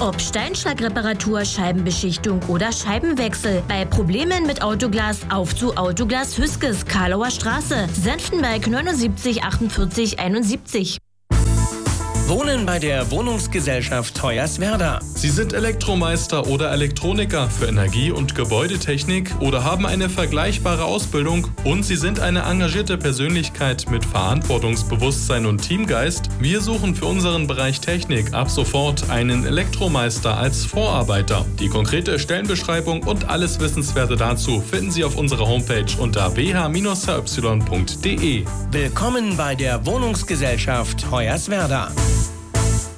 Ob Steinschlagreparatur, Scheibenbeschichtung oder Scheibenwechsel. Bei Problemen mit Autoglas auf zu Autoglas Hüskes, Karlauer Straße, Senftenberg 79 48 71. Wohnen bei der Wohnungsgesellschaft Hoyerswerda. Sie sind Elektromeister oder Elektroniker für Energie- und Gebäudetechnik oder haben eine vergleichbare Ausbildung und Sie sind eine engagierte Persönlichkeit mit Verantwortungsbewusstsein und Teamgeist. Wir suchen für unseren Bereich Technik ab sofort einen Elektromeister als Vorarbeiter. Die konkrete Stellenbeschreibung und alles Wissenswerte dazu finden Sie auf unserer Homepage unter wh-hy.de. Willkommen bei der Wohnungsgesellschaft Hoyerswerda.